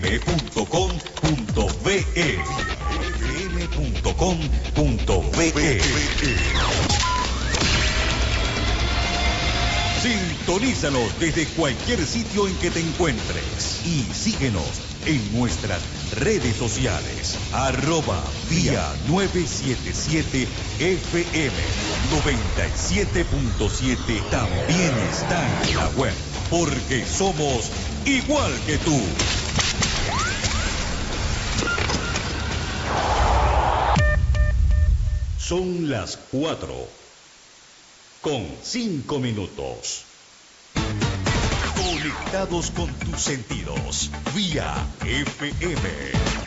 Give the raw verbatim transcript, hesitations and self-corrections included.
m punto com punto be. vía f m punto com punto be. Sintonízanos desde cualquier sitio en que te encuentres y síguenos en nuestras redes sociales. Arroba vía novecientos setenta y siete F M noventa y siete punto siete. También está en la web, porque somos igual que tú. Son las cuatro con cinco minutos. Conectados con tus sentidos, vía F M.